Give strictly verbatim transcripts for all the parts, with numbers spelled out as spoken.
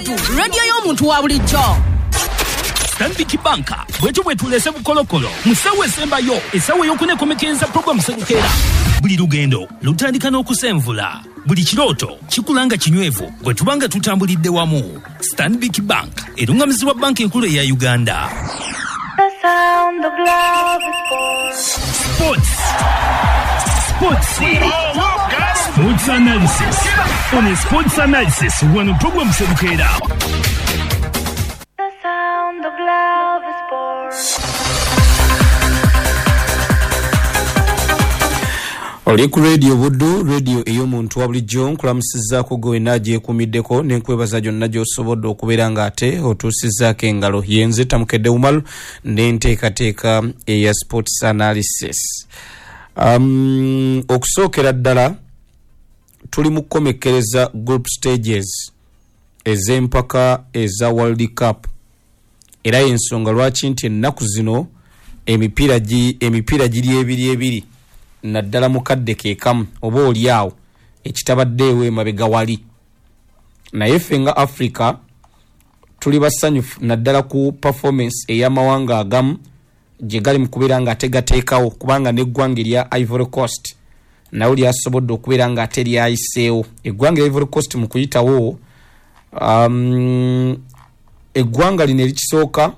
Buddu, radio y'omuntu wa bulijjo. Stanbic Bank bwetu bwetulese bukolokolo musawo esembayo esawo y'okunekomekenza program Sedukeera. Buli lugendo lutandika n'okusenvula, buli kirooto kikulanga kinywevu bwe tubanga tutambulidde wamu. Stanbic Bank erungamizibwa banka enkulu eya Uganda. The sound of love is born. Sports. Sports. Sports analysis. On a sports analysis, one program Sedukeera. The sound of love is born. Oli ku radio Buddu, radio ey'omuntu wa bulijjo nkulamusizzaako gwe naje kumiddeko nenkwebaza gyonna gy'osobodde okubeera ng'ate otuusizzaako engalo yenze Tamukedde Umaru n'enteekateeka eya sports analysis. Um, okusookera ddala tuli mu kukomekkereza group stages ez'empaka eza World Cup era y'ensonga lwaki nti ennaku zino emipiira gi emipiira giri ebiri ebiri naddala mukadde keekamu oba oliawo ekitabaddeewo emabega wali naye ffe nga Africa tuli basanyufu naddala ku performance ey'amawanga agamu gye gali mu kubeera nga ate gateekawo kubanga n'eggwanga erya Ivory Coast nawe lyasobodde okubeera nga ate lyayiseewo. Eggwanga Ivory Coast mu kuyitawo um, eggwanga lino erikisooka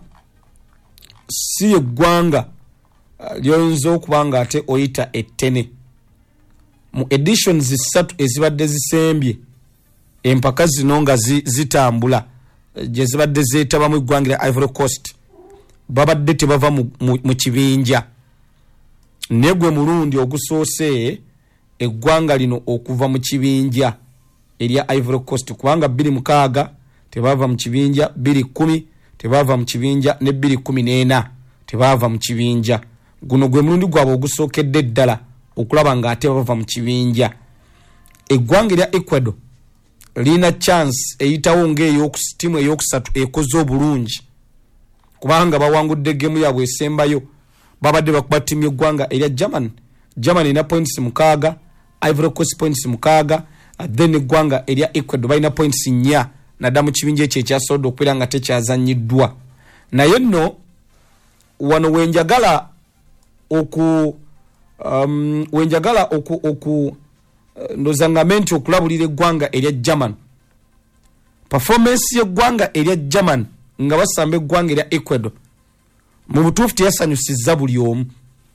si eggwanga lyonza okuba nga ate oyita ettene. Mu editions ssatu ezibadde zisembye empaka zino nga zi, zitambula gye zibadde zeetabamu eggwanga lya Ivory Coast babadde tebava mu, mu, mu kibinja. Negwe mulundi ogusoose eggwanga lino okuva mu kibinja erya Ivory Coast kubanga bbiri mukaaga tebava mu kibinja, bbiri kkumi tebava mu kibinja ne bbiri kkumi n'ena tebava mu kibinja. Guno gwe mulundi gwabwe ogusookedde ddala okulaba nga ate bava mu kibinja. Eggwanga erya Ecuador lina chance eyitawo ng'ey'okusitimu ey'okusatu ekoze obulungi kubanga bawangudde gemu yaabwe esembayo babadde bakuba ttiimu y'eggwanga erya German. German ina points mukaaga, Ivory Coast points mukaaga, then eggwanga erya Ecuador balina points nnya nadda mu kibinja ekyo ekyasobodde okubeera nga tekyazannyiddwa. Naye nno wano wenjagala oku um, wenjagala oku oku uh, ndozangamenti okulabulira eggwanga erya German. Performance y'eggwanga erya German nga basamba eggwanga erya Ecuador mu butuufu teyasanyusizza buli omu.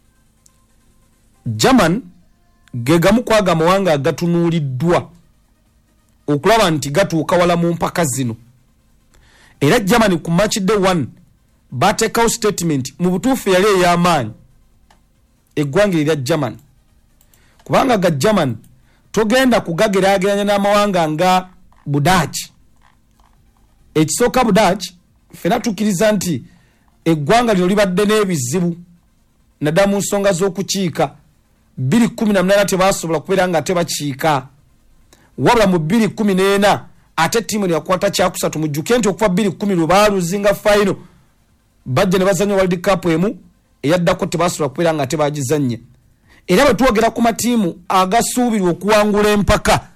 German ge gamu kwaga amawanga agatunuuliddwa okulaba nti gatuuka wala mu mpaka zino. Era German ku match day one bateekawo statement mu butuufu yali ey'amaanyi eggwanga erya German kubanga ga German togenda kugageraageranya n'amawanga nga Budaaki. Ekisooka Budaaki ffena tukkiriza nti eggwanga lino libadde n'ebizibu naddala mu nsonga z'okukiika. bbiri kkumi na munaana tebaasobola kubeera nga ate bakiika wabula mu bbiri kkumi n'ena ate ttiimu yakwata kyakusatu mujjuke nti okuva bbiri kkumi lwe baaluzinga final bajja ne bazanya World Cup emu eyaddako tebaasobola kubeera nga ate baagizannye. Era bwe twogera ku matiimu agasuubirwa okuwangula empaka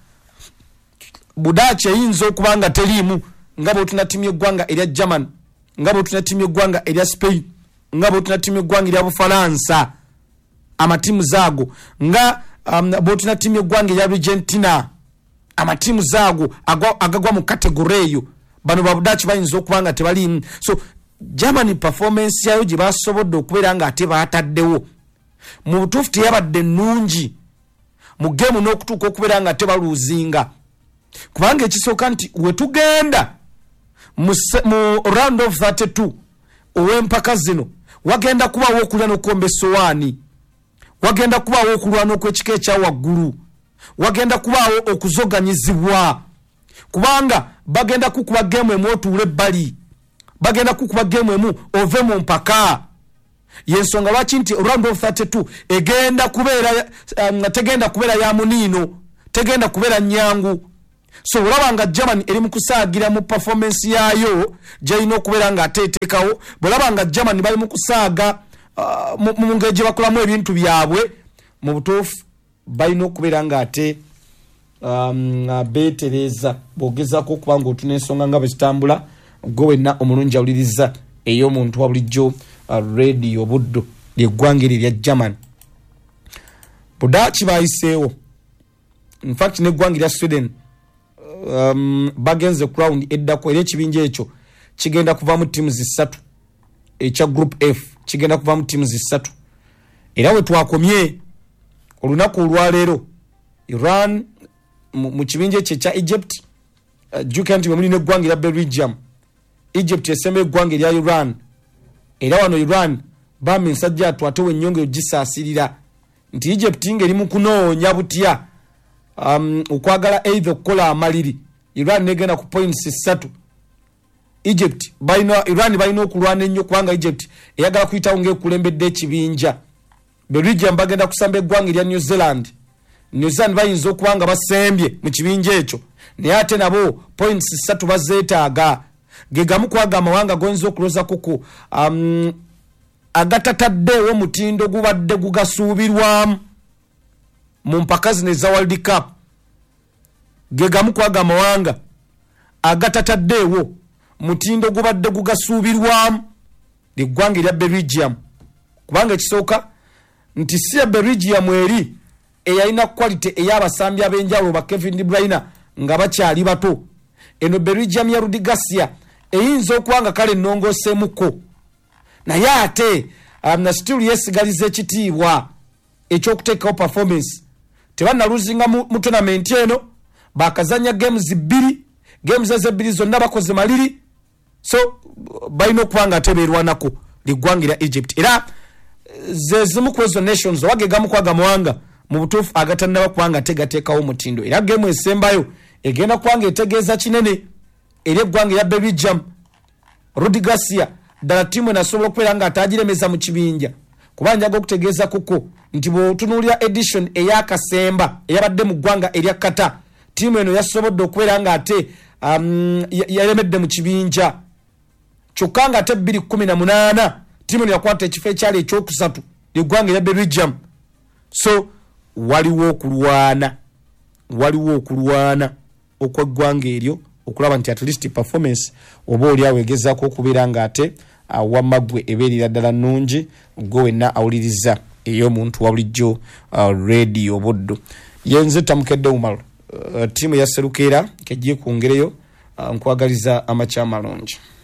Budaaki eyinza okuba nga teriimu nga bwe tuna ttiimu y'eggwanga erya German, nga bwe tuna ttiimu y'eggwanga erya Spain, nga bwe tuna ttiimu y'eggwanga erya Bufalansa amatiimu zaago, nga um, bwe tuna ttiimu y'eggwanga erya Argentina amatiimu zaago agagwa mu kategori eyo bano ba Budaaki bayinza okuba nga tebaliimu. So Germany performance yayo gye basobodde okubeera nga ate baataddewo mu butuufu teyabadde nnungi mu geemu n'okutuuka okubeera nga ate baluuzinga kubanga ekisooka nti we tugenda mu, mu round of thirty-two ow'empaka zino wagenda kubaawo okulya n'okukomba essowaani, wagenda kubaawo okulwana okw'ekika ekya waggulu, wagenda kubaawo okuzoganyizibwa kubanga bagenda kukuba geemu emu otuule ebbali, bagenda kukuba geemu emu ove mu mpaka. Yensonga lwaki nti round of thirty-two egenda kubeera um, tegenda kubeera ya muniino, tegenda kubeera nyangu. So olaba nga Germany eri mu kusaagira mu performance yaayo gy'erina okubeera nga ateetekawo. Bwolaba nga Germany bali mu kusaaga uh, mu ngeri gye bakolamu ebintu byabwe mu butuufu balina okubeera nga ate um, betereza bogezako kubanga otuna ensonga nga bwezitambula gwe wenna omulungi awuliriza ey'omuntu wa bulijjo uh, radio Buddu ly'eggwanga eryo erya German Budaki bayiseewo in fact n'eggwanga erya Sweden um, bagenze crown eddako era ekibinja ekyo kigenda kuvaamu teams zisatu ekya group F kigenda kuvaamu teams zisatu era we twakomye olunaku olwaleero Iran mu kibinja ekyo ekya Egypt uh, jukira nti bwe muli n'eggwanga erya Belgium Egypt esemba eggwanga erya Iran era wano Iran bambi ensajja atwatewo ennyonge ogisaasirira nti Egypt ngeri mu kunoonya butya um, okwagala either okukola amaliri Iran negenda ku points satu Egypt balina Iran balina okulwana ennyo kubanga Egypt eyagala kuyitawo ng'ekulembedde ekibinja Belgium bagenda kusamba eggwanga erya New Zealand New Zealand bayinza okubanga basembye mu kibinja ekyo naye ate nabo points satu bazeetaaga gegamu kwaga amawanga goyinza okuloza kuku um, agatataddeewo mutindo gubadde gugasuubirwamu mu mpaka zino eza World Cup gegamu kwaga amawanga agatataddeewo mutindo gubadde gugasuubirwamu liggwanga erya Belgium kubanga ekisooka nti si ya Belgium eri eyalina quality ey'abasambi ab'enjawulo ba Kevin De Bruyne nga bakyali bato eno Belgium ya Rudi Garcia eyinza okuwanga kale ennongooseemuko naye ate um, still yesigaliza ekitiibwa ekyokuteekawo performance tebannaluzinga mu, mu tournament eno bakazanya games bbiri games ezebbiri zonna bakoze maliri so balina okubanga ate beerwanako liggwanga erya Egypt era ze zimu ku ezo nations wagegamu kwaga mawanga mu butuufu agatannaba kubanga tegateekawo omutindo era gemu esembayo egenda kubanga etegeeza kinene eri eggwanga erya Belgium Rudi Garcia ddala ttiimu enasobola okubeera nga atagiremeza mu kibinja kuba njaga okutegeeza kuko nti bw'otunuulira edition ey'akasemba eyabadde mu ggwanga erya Qatar ttiimu eno yasobodde okubeera nga ate um, yaremedde mu kibinja kyokka nga ate bbiri kumi na munaana ttiimu eno yakwata ekifo ekyali ekyokusatu ly'eggwanga erya Belgium so waliwo okulwana waliwo okulwana okweggwanga eryo okulaba nti at least performance oba oli awegezaako okubeera nga ate awamagwe ebeerera ddala nnungi gwe wenna awuliriza ey'omuntu wa bulijjo uh, radio Buddu yenze Tamukedde Umar uh, ttiimu ya Serukeera kejje ku ngereyo uh, nkwagaliza amakya amalungi.